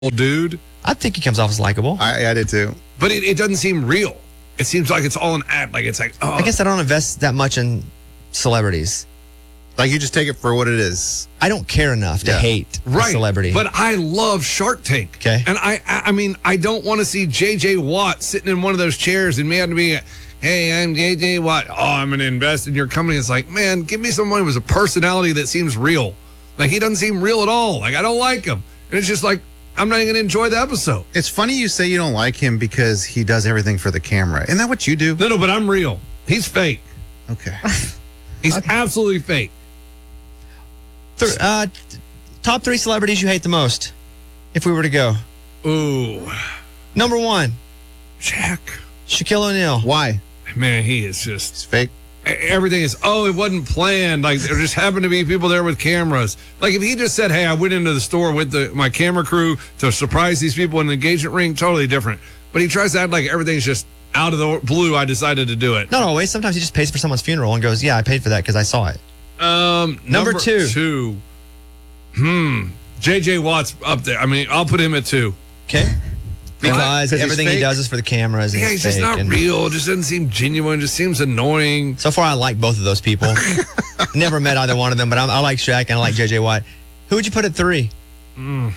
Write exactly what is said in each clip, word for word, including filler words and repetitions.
dude. I think he comes off as likable. I, I did too. But it, it doesn't seem real. It seems like it's all an act. Like it's like, oh. I guess I don't invest that much in celebrities. Like you just take it for what it is. I don't care enough to Yeah. hate right. a celebrity. But I love Shark Tank. Okay. And I, I, I mean, I don't want to see J J Watt sitting in one of those chairs and me having to be, hey, I'm J J Watt. Oh, I'm going to invest in your company. It's like, man, give me someone with a personality that seems real. Like he doesn't seem real at all. Like I don't like him. And it's just like, I'm not even going to enjoy the episode. It's funny you say you don't like him because he does everything for the camera. Isn't that what you do? No, no, but I'm real. He's fake. Okay. He's absolutely fake. Th- uh, t- top three celebrities you hate the most, if we were to go. Ooh. Number one, Jack. Shaquille O'Neal. Why? Man, he is just... It's fake. Everything is, oh, it wasn't planned. Like, there just happened to be people there with cameras. Like, if he just said, hey, I went into the store with the, my camera crew to surprise these people in an engagement ring, totally different. But he tries to act like everything's just out of the blue. I decided to do it. Not always. Sometimes he just pays for someone's funeral and goes, yeah, I paid for that because I saw it. Um, Number number two. two. Hmm. J J Watt's up there. I mean, I'll put him at two. Okay. Because he's everything he fake? does is for the cameras. And Yeah, he's he's just fake not and- real. Just doesn't seem genuine. Just seems annoying. So far, I like both of those people. Never met either one of them, but I'm, I like Shaq and I like J J Watt. Who would you put at three? Do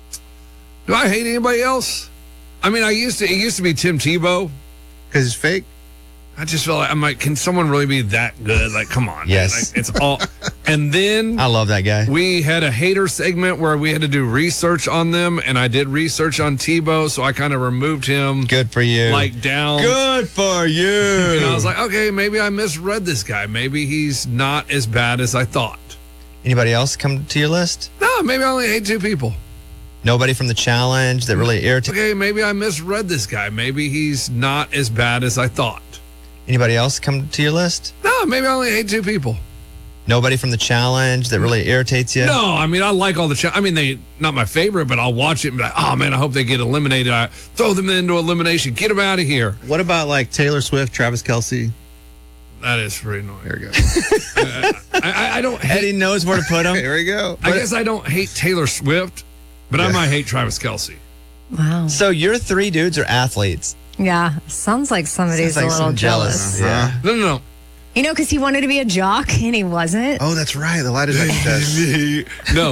I hate anybody else? I mean, I used to. It used to be Tim Tebow. Because it's fake? I just feel like I'm like, can someone really be that good? Like, come on. man. Yes. Like, it's all. And then I love that guy. we had a hater segment where we had to do research on them, and I did research on Tebow, so I kind of removed him. Good for you. Like down. Good for you. And I was like, okay, maybe I misread this guy. Maybe he's not as bad as I thought. Anybody else come to your list? No, maybe I only hate two people. Nobody from the challenge that really irritates. Okay, maybe I misread this guy. Maybe he's not as bad as I thought. Anybody else come to your list? No, maybe I only hate two people. Nobody from the challenge that really irritates you? No, I mean, I like all the... Ch- I mean, they not my favorite, but I'll watch it and be like, oh, man, I hope they get eliminated. I throw them into elimination. Get them out of here. What about like Taylor Swift, Travis Kelce? That is pretty annoying. There we go. I, I, I don't hate... Eddie knows where to put him. Here we go. I guess I don't hate Taylor Swift, but I Yeah. might hate Travis Kelce. Wow. So your three dudes are athletes. Yeah. Sounds like somebody's Sounds like a little some jealous. jealous. Yeah. No, no, no. You know, because he wanted to be a jock and he wasn't. Oh, that's right. The lie detector test. No.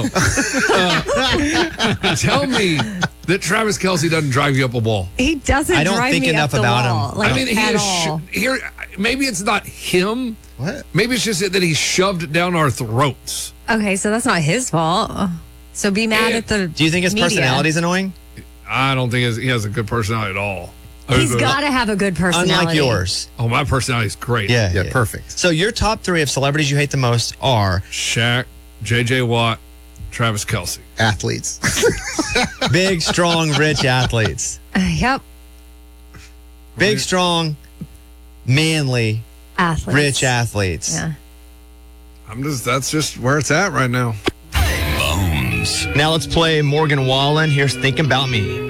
Uh, tell me that Travis Kelce doesn't drive you up a wall. He doesn't I don't drive think me enough up the about him. wall, Like, I mean, he at is all. sho- here. Maybe it's not him. What? Maybe it's just that he's shoved down our throats. Okay, so that's not his fault. So be mad Yeah. at the Do you think his media. personality is annoying? I don't think he has a good personality at all. He's got to have a good personality. Unlike yours. Oh, my personality is great. Yeah, Yeah, perfect. So your top three of celebrities you hate the most are Shaq, J J Watt, Travis Kelce. Athletes. big, strong, rich athletes. Uh, yep. Big, strong, manly, Athletes. rich athletes. Yeah. I'm just. That's just where it's at right now. Now let's play Morgan Wallen. Here's Think About Me.